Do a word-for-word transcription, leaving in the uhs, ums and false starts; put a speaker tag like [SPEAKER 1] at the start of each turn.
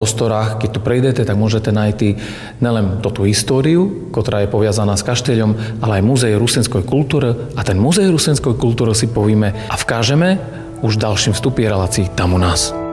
[SPEAKER 1] prostorách, keď tu prejdete, tak môžete nájsť nielen tú históriu, ktorá je poviazaná s kaštieľom, ale aj Múzej rusinskej kultúry. A ten Múzej rusinskej kultúry si povieme a vkážeme už v ďalším vstupe relácií Tam u nás.